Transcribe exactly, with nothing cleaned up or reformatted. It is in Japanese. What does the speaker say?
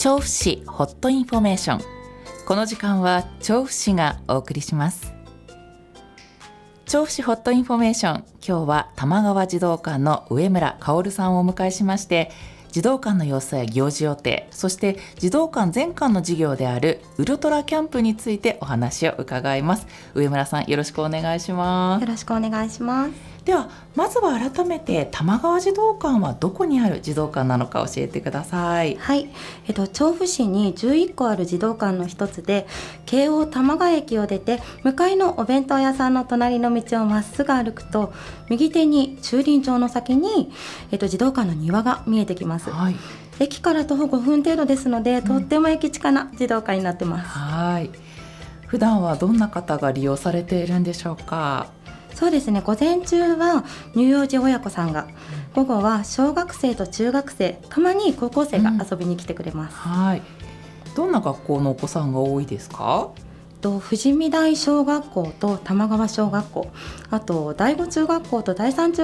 調布市ホットインフォメーション。この時間は調布市がお送りします。調布市ホットインフォメーション、今日は玉川児童館の上村薫さんをお迎えしまして、児童館の様子や行事予定、そして児童館全館の事業であるウルトラキャンプについてお話を伺います。上村さん、よろしくお願いします。 よろしくお願いします。 ではまずは改めて玉川児童館はどこにある児童館なのか教えてください。 はい、えっと、調布市にじゅういっこある児童館の一つで、京王玉川駅を出て向かいのお弁当屋さんの隣の道をまっすぐ歩くと、右手に駐輪場の先に、えっと、児童館の庭が見えてきます。はい、駅から徒歩ごふん程度ですので、とっても駅近な児童館になってます。 はい、普段はどんな方が利用されているんでしょうか。 そうですね、午前中は乳幼児親子さんが、午後は小学生と中学生、たまに高校生が遊びに来てくれます。 うん、はい。どんな学校のお子さんが多いですか。 と富士見台小学校と玉川小学校、あと第五中学校と第三中